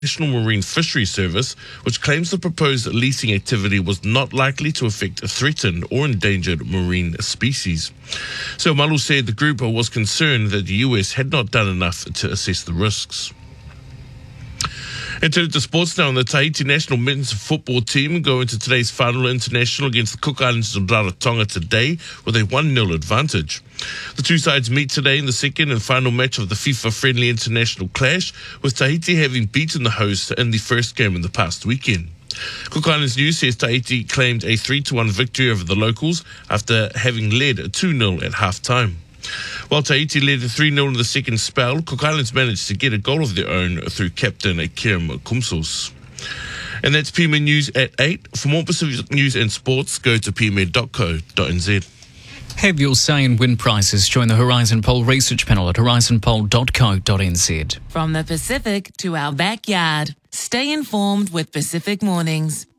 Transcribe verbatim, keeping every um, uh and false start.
National Marine Fisheries Service, which claims the proposed leasing activity was not likely to affect threatened or endangered marine species. So Malu said the group was concerned that the U S had not done enough to assess the risks. And turning to sports now, the Tahiti national men's football team go into today's final international against the Cook Islands of Rarotonga today with a one nil advantage. The two sides meet today in the second and final match of the FIFA-friendly international clash, with Tahiti having beaten the hosts in the first game in the past weekend. Cook Islands News says Tahiti claimed a three to one victory over the locals after having led two nil at half-time. While Tahiti led three nil in the second spell, Cook Islands managed to get a goal of their own through captain Kim Kumsos. And that's P M A News at eight. For more Pacific news and sports, go to p m a dot co dot n z. Have your say in wind prices. Join the Horizon Poll research panel at horizon poll dot co dot n z. From the Pacific to our backyard, stay informed with Pacific Mornings.